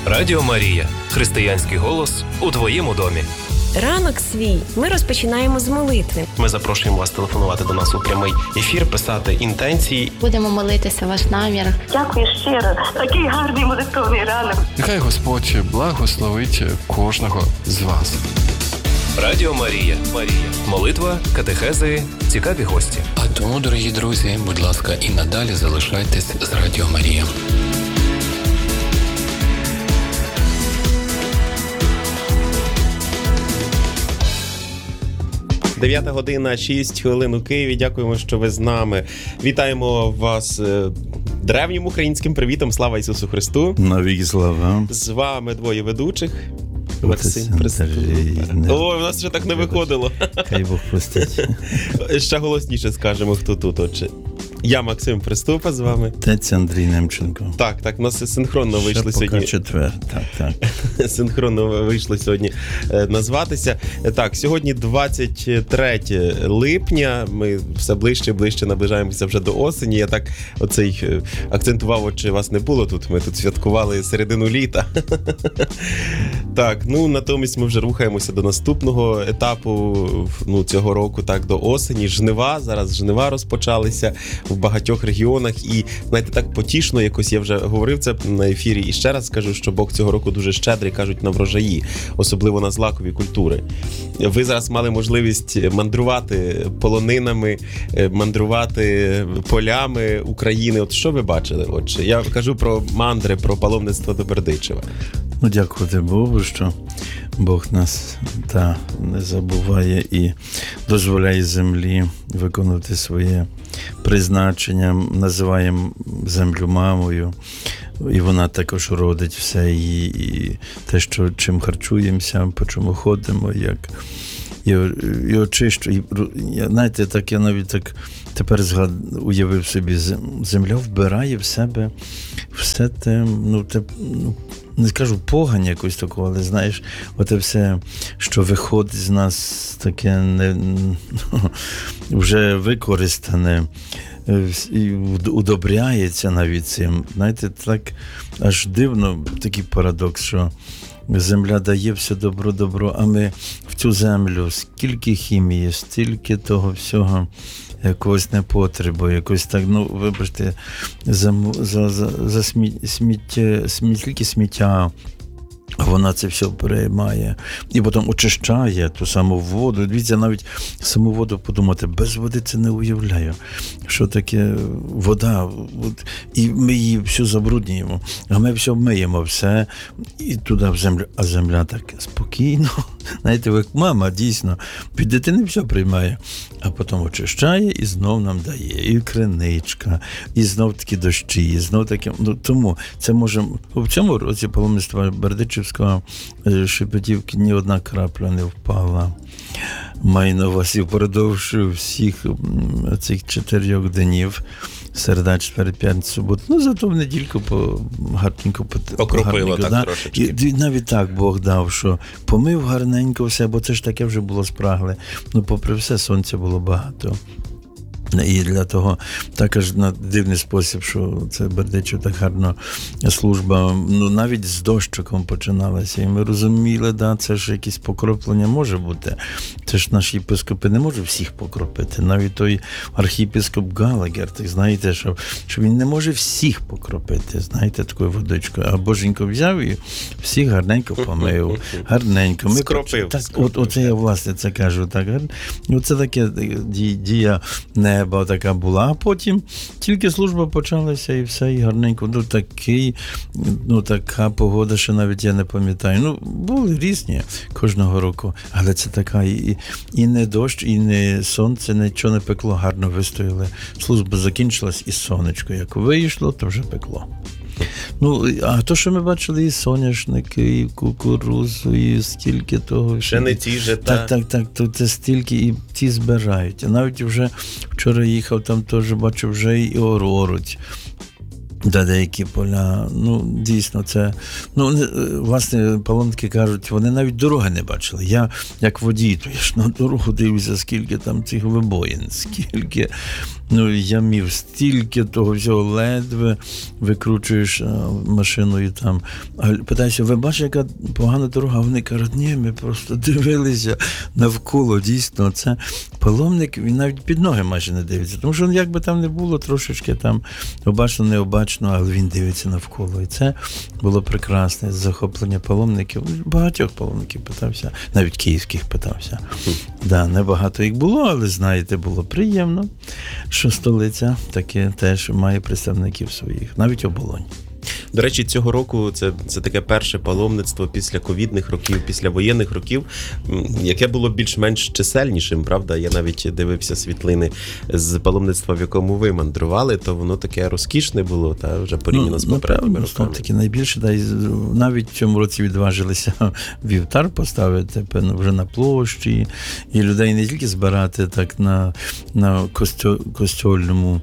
Радіо Марія. Християнський голос у твоєму домі. Ранок свій ми розпочинаємо з молитви. Ми запрошуємо вас телефонувати до нас у прямий ефір, писати інтенції. Будемо молитися ваш намір. Дякую щиро. Такий гарний молитовний ранок. Нехай Господь благословить кожного з вас. Радіо Марія. Молитва, катехези, цікаві гості. А тому, дорогі друзі, будь ласка, і надалі залишайтесь з Радіо Марія. 9 година, 6 хвилин у Києві. Дякуємо, що ви з нами. Вітаємо вас древнім українським привітом. Слава Ісусу Христу! Навіки слава! З вами двоє ведучих. Максим, Ой, у нас ще так не виходило. Хай Бог простить. Ще голосніше скажемо, хто тут. Отже. Я Максим Приступа з вами. Отець Андрій Немченко. Так, у нас синхронно вийшло сьогодні. Ще поки четвер, так. Синхронно вийшло сьогодні назватися. Так, сьогодні 23 липня, ми все ближче і ближче наближаємося вже до осені. Я так акцентував, чи вас не було тут, ми тут святкували середину літа. Так, натомість ми вже рухаємося до наступного етапу цього року, так, до осені. Зараз жнива розпочалися в багатьох регіонах, і, знаєте, так потішно якось, я вже говорив це на ефірі, і ще раз скажу, що Бог цього року дуже щедрий, кажуть, на врожаї, особливо на злакові культури. Ви зараз мали можливість мандрувати полонинами, мандрувати полями України. От що ви бачили? Отже, я кажу про мандри, про паломництво до Бердичева. Дякувати Богу, що Бог нас не забуває і дозволяє землі виконувати своє призначення. Називаємо землю мамою, і вона також родить все, і те, чим харчуємося, по чому ходимо, як і очищу. Знаєте, так я навіть так тепер уявив собі, земля вбирає в себе все те, не скажу погань якось такого, але, знаєш, оте все, що виходить з нас, таке вже використане, і удобряється навіть цим. Знаєте, так аж дивно, такий парадокс, що земля дає все добро, а ми в цю землю скільки хімії, стільки того всього, якогось непотребу, якось так, вибачте, за стільки сміття, вона це все переймає. І потім очищає ту саму воду. Дивіться, навіть саму воду подумати, без води це не уявляю. Що таке вода? І ми її всю забруднюємо. А ми все вмиємо, все, і туди в землю. А земля так спокійно. Знаєте, як мама, дійсно, від дитини все приймає. А потім очищає і знов нам дає. І криничка, і знов такі дощі, і знов таке. Тому це може... В цьому році паломництва Бердичівського Шепетівки ні одна крапля не впала. Маю на увазі впродовж всіх цих 4 днів. Середа, четвер, п'ятниця, субота. Зато в недільку гарненько окропило так трошечки. І навіть так Бог дав, що помив гарненько все, бо це ж таке вже було спрагле. Попри все, сонця було багато. І для того також на дивний спосіб, що це Бердичів так гарно служба, навіть з дощиком починалася. І ми розуміли, це ж якесь покроплення може бути. Це ж наші єпископи не можуть всіх покропити. Навіть той архієпископ Галагер, так знаєте, що він не може всіх покропити, знаєте, такою водичкою. А Боженько взяв і всіх гарненько помив. Гарненько. Скропив. Оце я, власне, це кажу. Так. Оце таке дія неба така була, а потім тільки служба почалася і все, і гарненько. Така погода, що навіть я не пам'ятаю. Були різні кожного року, але це така і не дощ, і не сонце, нічого не пекло, гарно вистояли. Служба закінчилась, і сонечко як вийшло, то вже пекло. А то, що ми бачили, і соняшники, і кукурузу, і стільки того. Пшениці жита. Так, то це стільки, і ті збирають. А навіть вже вчора їхав, там теж бачив, вже і оруть. Да, деякі поля, дійсно, це, власне, паломники кажуть, вони навіть дороги не бачили. Я, як водій, то я ж на дорогу дивлюся, скільки там цих вибоїн, скільки, ямів, стільки того всього, ледве викручуєш машиною там. А питаюся, ви бачите, яка погана дорога? А вони кажуть, ні, ми просто дивилися навколо, дійсно, це паломник, він навіть під ноги майже не дивиться, тому що як би там не було, трошечки там обачно, необачно, але він дивиться навколо. І це було прекрасне захоплення паломників. Багатьох паломників питався, навіть київських питався. Да, небагато їх було, але, знаєте, було приємно, що столиця таки теж має представників своїх, навіть Оболонь. До речі, цього року це таке перше паломництво після ковідних років, після воєнних років, яке було більш-менш чисельнішим, правда? Я навіть дивився світлини з паломництва, в якому ви мандрували, то воно таке розкішне було, та вже порівняно з попередніми роками. Таки найбільше, да, і навіть в цьому році відважилися вівтар поставити, певно, вже на площі, і людей не тільки збирати так на костьольному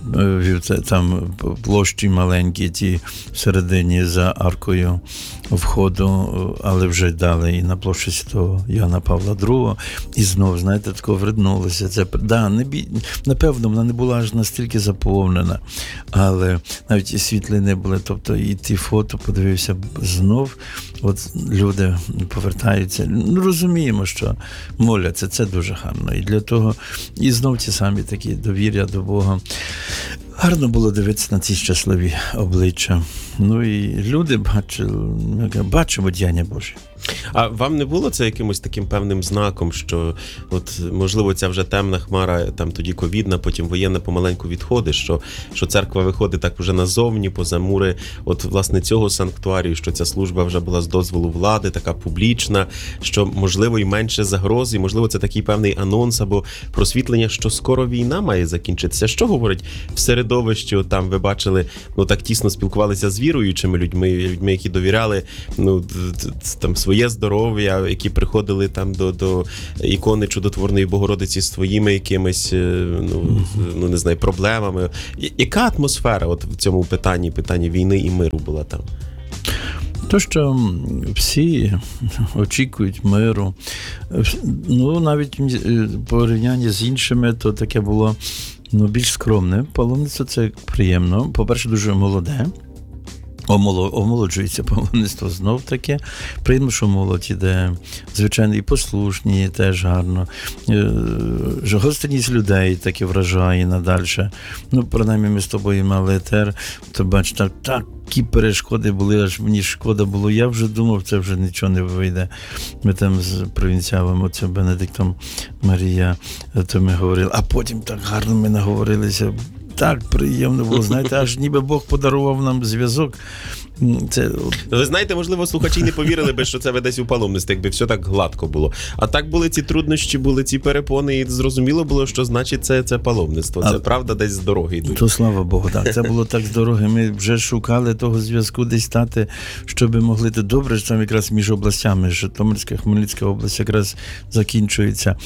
там площі маленькі, ті всередині за аркою входу, але вже дали і на площі Святого Йоанна Павла II, і знов, знаєте, тако вернулося. Це, напевно, вона не була аж настільки заповнена, але навіть і світлини були, тобто і ті фото, подивився знов, от люди повертаються. Розуміємо, що моляться, це дуже гарно. І для того, і знов ті самі такі довір'я до Бога. Гарно було дивитися на ці щасливі обличчя. І люди бачимо діяння Божі. А вам не було це якимось таким певним знаком, що от, можливо, ця вже темна хмара, там тоді ковідна, потім воєнна помаленьку відходить, що церква виходить так вже назовні, поза мури, от, власне, цього санктуарію, що ця служба вже була з дозволу влади, така публічна, що, можливо, і менше загроз, і, можливо, це такий певний анонс або просвітлення, що скоро війна має закінчитися. Що говорить в середовищі, от там ви бачили, так тісно спілкувалися з віруючими людьми, які довіряли, там, своє здоров'я, які приходили там до ікони Чудотворної Богородиці з своїми якимись, не знаю, проблемами. Яка атмосфера от в цьому питанні війни і миру була там? То, що всі очікують миру, навіть в порівнянні з іншими, то таке було більш скромне. Паломництво – це приємно. По-перше, дуже молоде. Омолоджується паломництво знов таки. Приємно, що молодь іде, звичайно, і послушні, теж гарно. Гостинність людей таки вражає надальше. Принаймні, ми з тобою мали етер, то бачите, такі перешкоди були, аж мені шкода було. Я вже думав, це вже нічого не вийде. Ми там з провінціалом, оцим Бенедиктом Марія, то ми говорили, а потім так гарно ми наговорилися. Так приємно було, знаєте, аж ніби Бог подарував нам зв'язок. Ви знаєте, можливо, слухачі не повірили би, що це ви десь у паломництві, якби все так гладко було. А так були ці труднощі, були ці перепони, і зрозуміло було, що значить це паломництво. Це правда десь з дороги йдуть. То слава Богу, так. Це було так з дороги. Ми вже шукали того зв'язку десь стати, щоб могли. Добре, що там якраз між областями, Житомирська, Хмельницька область якраз закінчується.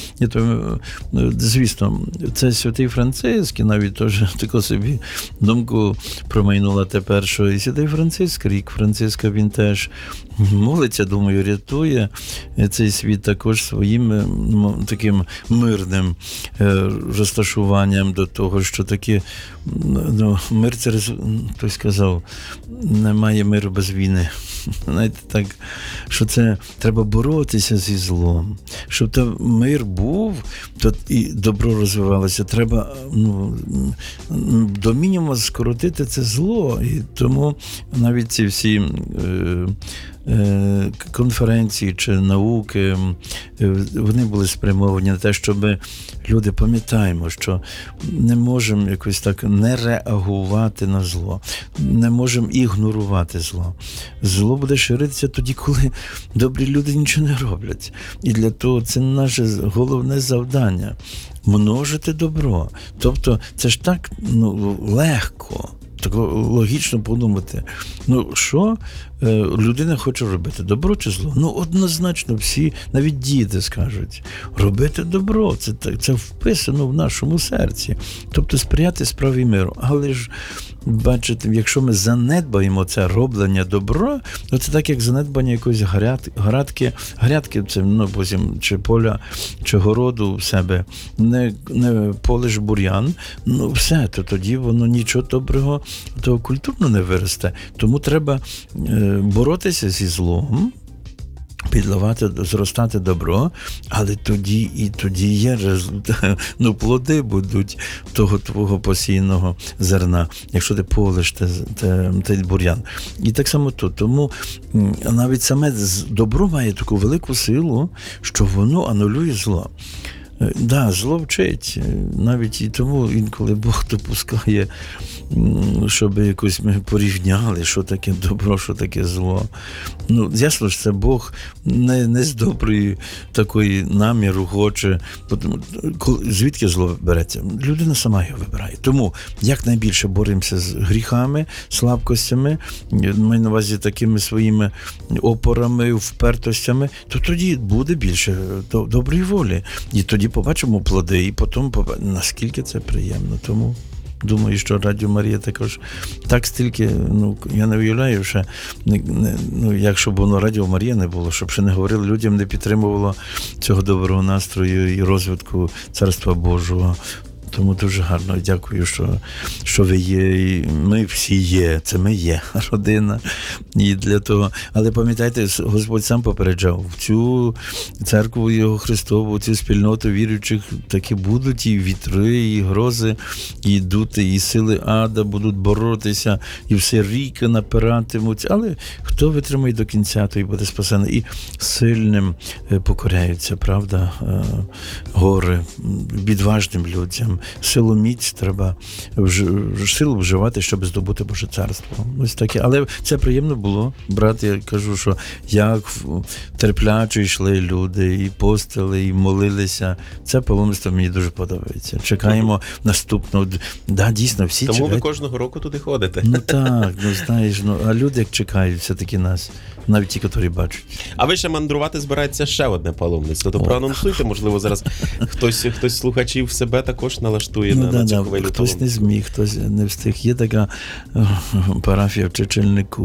Звісно, це Святий Франциск, і навіть теж таку собі думку промайнула тепер, що і Святий Франциск, рік Франциска, він теж молиться, думаю, рятує цей світ також своїм таким мирним розташуванням до того, що таки мир, це, хтось сказав, немає миру без війни. Знаєте, так, що це треба боротися зі злом. Щоб той мир був, то і добро розвивалося, треба до мінімуму скоротити це зло. І тому навіть ці всі конференції чи науки, вони були спрямовані на те, щоб люди, пам'ятаємо, що не можемо якось так не реагувати на зло, не можемо ігнорувати зло. Зло буде ширитися тоді, коли добрі люди нічого не роблять. І для того це наше головне завдання – множити добро. Тобто це ж так легко. Так логічно подумати, що людина хоче робити, добро чи зло? Однозначно всі, навіть діти скажуть, робити добро, це вписано в нашому серці. Тобто сприяти справі миру. Але ж бачите, якщо ми занедбаємо це роблення добро, то це так, як занедбання якоїсь грядки, це, потім, чи поля, чи городу в себе, не полиш бур'ян, все, то тоді воно нічого доброго, того культурно не виросте. Тому треба боротися зі злом, підливати, зростати добро, але тоді є результат, плоди будуть того твого посіяного зерна, якщо ти полиш той бур'ян. І так само тут. Тому навіть саме добро має таку велику силу, що воно анулює зло. Да, зло вчить. Навіть і тому інколи Бог допускає, щоб якось ми порівняли, що таке добро, що таке зло. Ясно, що це Бог не з доброї такої наміру хоче. Звідки зло береться? Людина сама його вибирає. Тому якнайбільше боремося з гріхами, слабкостями, маю на увазі такими своїми опорами, впертостями, то тоді буде більше доброї волі. І тоді побачимо плоди, і потім наскільки це приємно. Тому думаю, що Радіо Марія також так стільки, я не уявляю, що якщо б воно Радіо Марія не було, щоб ще не говорили людям, не підтримувало цього доброго настрою і розвитку Царства Божого. Тому дуже гарно дякую, що ви є. І ми всі є. Це ми є родина. І для того. Але пам'ятайте, Господь сам попереджав, в цю церкву Його Христову, цю спільноту віруючих таки будуть і вітри, і грози, і дути, і сили ада будуть боротися, і все ріки напиратимуть. Але хто витримає до кінця, той буде спасений. І сильним покоряються, правда, гори, відважним людям. Силоміць треба силу вживати, щоб здобути Боже царство. Ось таке. Але це приємно було, брат, я кажу, що як терпляче йшли люди, і постили, і молилися. Це паломництво мені дуже подобається. Чекаємо наступного. Да, дійсно, всі Тому чекають. ви кожного року туди ходите. Так, знаєш, а люди як чекають все-таки нас, навіть ті, які бачать. А ви ще мандрувати збирається ще одне паломництво. То проанонсуйте, можливо, зараз хтось з слухачів себе також налаштує на цю хвилю. Хтось не зміг, хтось не встиг. Є така парафія в Чечельнику,